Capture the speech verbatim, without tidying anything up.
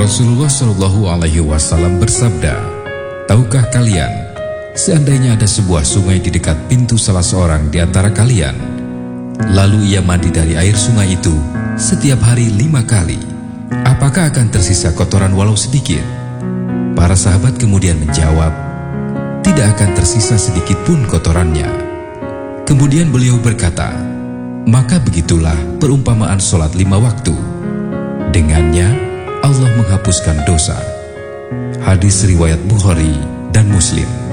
Rasulullah Shallallahu Alaihi Wasallam bersabda, "Tahukah kalian, seandainya ada sebuah sungai di dekat pintu salah seorang di antara kalian, lalu ia mandi dari air sungai itu setiap hari lima kali, apakah akan tersisa kotoran walau sedikit?" Para sahabat kemudian menjawab, "Tidak akan tersisa sedikit pun kotorannya." Kemudian beliau berkata, "Maka begitulah perumpamaan sholat lima waktu. Dengannya Allah menghapuskan dosa." Hadis riwayat Bukhari dan Muslim.